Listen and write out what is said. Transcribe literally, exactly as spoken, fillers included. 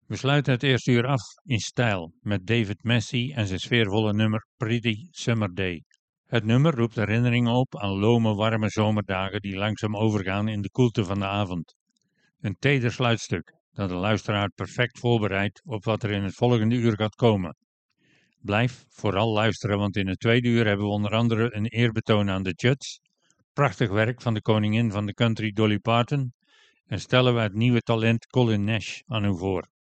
We sluiten het eerste uur af in stijl met David Massey en zijn sfeervolle nummer Pretty Summer Day. Het nummer roept herinneringen op aan lome, warme zomerdagen die langzaam overgaan in de koelte van de avond. Een teder sluitstuk dat de luisteraar perfect voorbereidt op wat er in het volgende uur gaat komen. Blijf vooral luisteren, want in het tweede uur hebben we onder andere een eerbetoon aan de Judds, prachtig werk van de koningin van de country Dolly Parton en stellen we het nieuwe talent Colin Nash aan u voor.